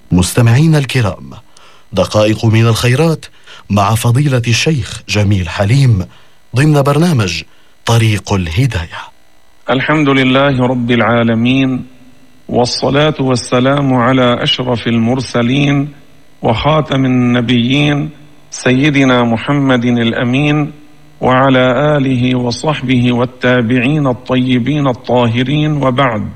مستمعينا الكرام، دقائق من الخيرات مع فضيلة الشيخ جميل حليم ضمن برنامج طريق الهداية. الحمد لله رب العالمين، والصلاة والسلام على أشرف المرسلين وخاتم النبيين سيدنا محمد الأمين، وعلى آله وصحبه والتابعين الطيبين الطاهرين، وبعد.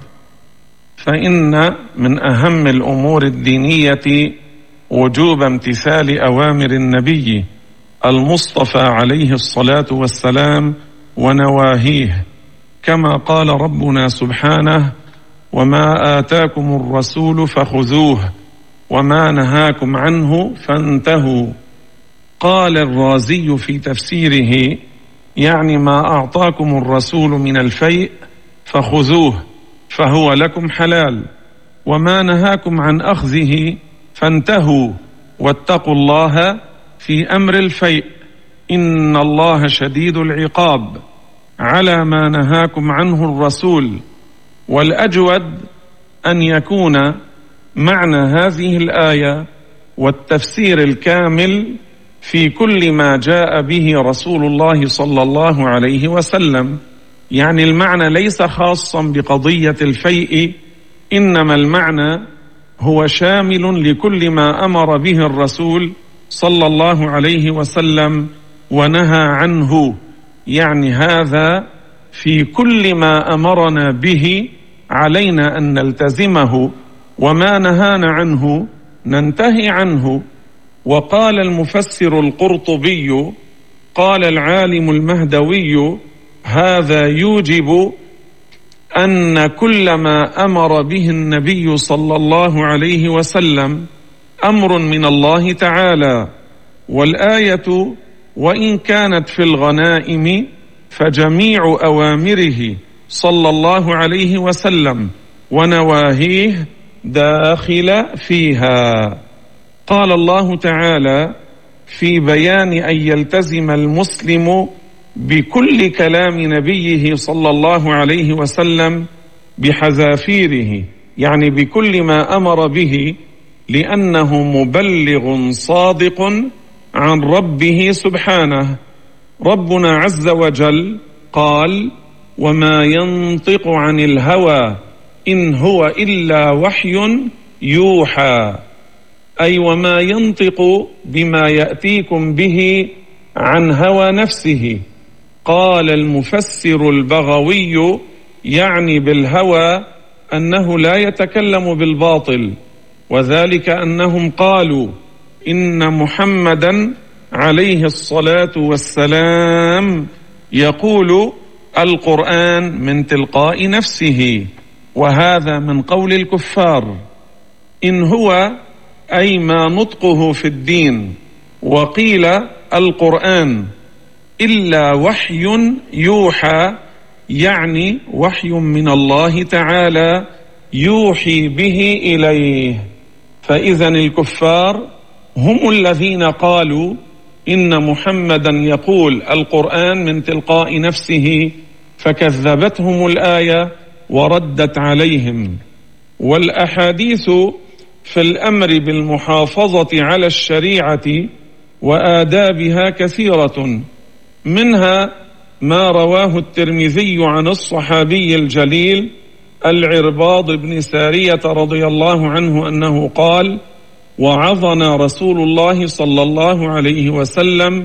فإن من أهم الأمور الدينية وجوب امتثال أوامر النبي المصطفى عليه الصلاة والسلام ونواهيه، كما قال ربنا سبحانه: وما آتاكم الرسول فخذوه وما نهاكم عنه فانتهوا. قال الرازي في تفسيره: يعني ما أعطاكم الرسول من الفيء فخذوه فهو لكم حلال، وما نهاكم عن أخذه فانتهوا واتقوا الله في أمر الفيء إن الله شديد العقاب على ما نهاكم عنه الرسول. والأجود أن يكون معنى هذه الآية والتفسير الكامل في كل ما جاء به رسول الله صلى الله عليه وسلم، يعني المعنى ليس خاصا بقضية الفيء، إنما المعنى هو شامل لكل ما أمر به الرسول صلى الله عليه وسلم ونهى عنه، يعني هذا في كل ما أمرنا به علينا أن نلتزمه، وما نهانا عنه ننتهي عنه. وقال المفسر القرطبي، قال العالم المهدوي: هذا يوجب أن كل ما أمر به النبي صلى الله عليه وسلم أمر من الله تعالى. والآية وإن كانت في الغنائم فجميع أوامره صلى الله عليه وسلم ونواهيه داخل فيها. قال الله تعالى في بيان أن يلتزم المسلم بكل كلام نبيه صلى الله عليه وسلم بحذافيره، يعني بكل ما أمر به، لأنه مبلغ صادق عن ربه سبحانه. ربنا عز وجل قال: وما ينطق عن الهوى إن هو إلا وحي يوحى، أي وما ينطق بما يأتيكم به عن هوى نفسه. قال المفسر البغوي: يعني بالهوى أنه لا يتكلم بالباطل، وذلك أنهم قالوا إن محمدا عليه الصلاة والسلام يقول القرآن من تلقاء نفسه، وهذا من قول الكفار. إن هو أي ما نطقه في الدين، وقيل القرآن إلا وحي يوحى، يعني وحي من الله تعالى يوحي به إليه. فإذا الكفار هم الذين قالوا إن محمدا يقول القرآن من تلقاء نفسه، فكذبتهم الآية وردت عليهم. والأحاديث في الأمر بالمحافظة على الشريعة وآدابها كثيرة، منها ما رواه الترمذي عن الصحابي الجليل العرباض بن سارية رضي الله عنه أنه قال: وعظنا رسول الله صلى الله عليه وسلم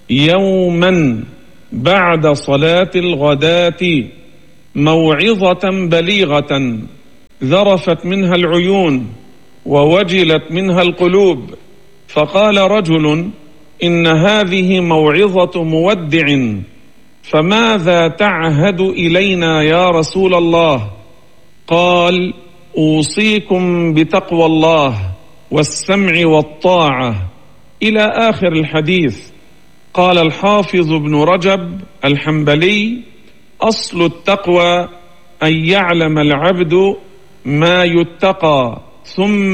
يوما بعد صلاة الغداة موعظة بليغة ذرفت منها العيون ووجلت منها القلوب، فقال رجل: إن هذه موعظة مودع، فماذا تعهد إلينا يا رسول الله؟ قال: أوصيكم بتقوى الله والسمع والطاعة، إلى آخر الحديث. قال الحافظ ابن رجب الحنبلي: أصل التقوى أن يعلم العبد ما يتقى ثم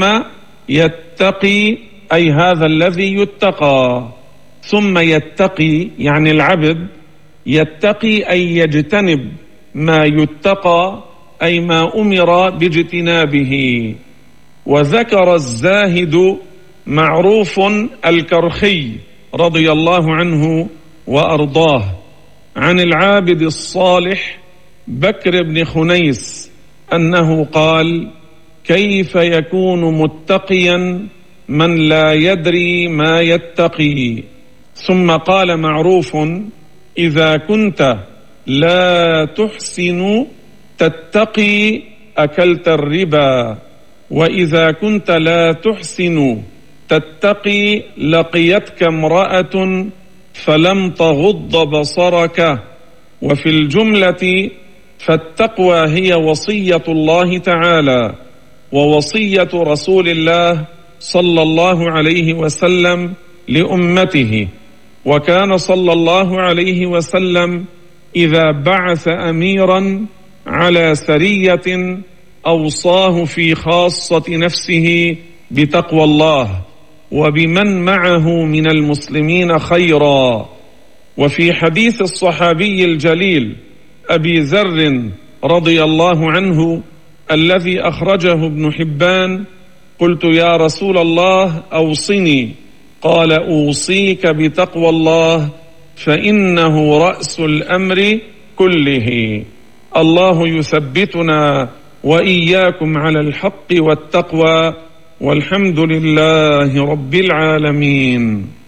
يتقي، أي هذا الذي يتقى، ثم يتقي يعني العبد يتقي أي يجتنب ما يتقى، أي ما أمر باجتنابه. وذكر الزاهد معروف الكرخي رضي الله عنه وأرضاه عن العابد الصالح بكر بن خنيس أنه قال: كيف يكون متقيا من لا يدري ما يتقي؟ ثم قال معروف: إذا كنت لا تحسن تتقي أكلت الربا، وإذا كنت لا تحسن تتقي لقيتك امرأة فلم تغض بصرك. وفي الجملة فالتقوى هي وصية الله تعالى ووصية رسول الله صلى الله عليه وسلم لأمته. وكان صلى الله عليه وسلم إذا بعث أميرا على سرية أوصاه في خاصة نفسه بتقوى الله وبمن معه من المسلمين خيرا. وفي حديث الصحابي الجليل أبي ذر رضي الله عنه الذي أخرجه ابن حبان: قلت يا رسول الله أوصني، قال: أوصيك بتقوى الله فإنه رأس الأمر كله. الله يثبتنا وإياكم على الحق والتقوى، والحمد لله رب العالمين.